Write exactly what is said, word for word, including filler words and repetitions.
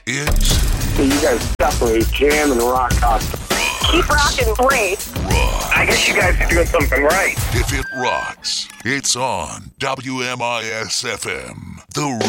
It's So you guys separate jam and rock out. Keep rocking, please. rock. I guess you guys are doing something right. If it rocks, it's on W M I S F M. The